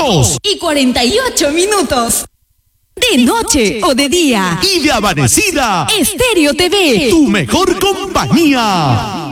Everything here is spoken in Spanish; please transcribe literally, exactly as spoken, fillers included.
dos y cuarenta y ocho minutos. De noche o de día. Y de amanecida. Estéreo T V. Tu mejor compañía.